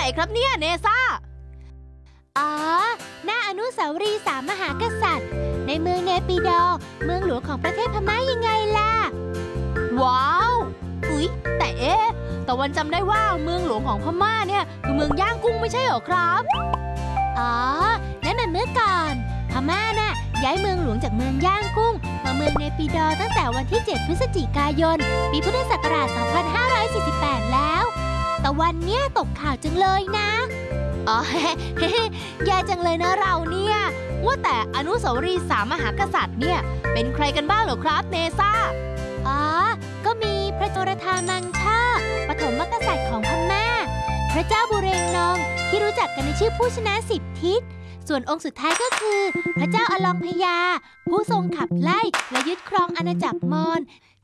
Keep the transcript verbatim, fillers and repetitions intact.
ครับเนี่ยเนซ่าอ๋อหน้าอนุสาวรีย์สามมหากษัตริย์ในเมืองเนปิดอร์เมืองหลวงของประเทศพม่ายังไงล่ะว้าวอุ๊ยแต่เอ๊ะตะวันจำได้ว่าเมืองหลวงของพม่าเนี่ยคือเมืองย่างกุ้งไม่ใช่เหรอครับอ๋อนั่นมันเมื่อก่อนพม่าน่ะย้ายเมืองหลวงจากเมืองย่างกุ้งมาเมืองเนปิดอร์ตั้งแต่วันที่เจ็ดพฤศจิกายนปีพุทธศักราชสองพันห้าร้อยสี่สิบแปดแล้วแต่วันเนี้ยตกข่าวจังเลยนะอ๋อ แย่จังเลยนะเราเนี่ยว่าแต่อนุสาวรีย์สามมหากษัตริย์เนี่ยเป็นใครกันบ้างเหรอครับเนซ่าอ๋อก็มีพระโจรทามังช่าปฐมกษัตริย์ของพม่าพระเจ้าบุเรงนองที่รู้จักกันในชื่อผู้ชนะสิบทิศส่วนองค์สุดท้ายก็คือพระเจ้าอลองพญาผู้ทรงขับไล่และยึดครองอาณาจักรมอญ